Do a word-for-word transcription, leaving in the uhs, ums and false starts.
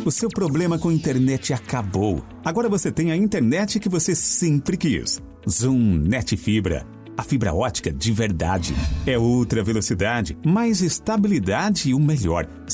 O seu problema com internet acabou. Agora você tem a internet que você sempre quis. Zoom Net Fibra. A fibra ótica de verdade. É ultra velocidade, mais estabilidade e o melhor.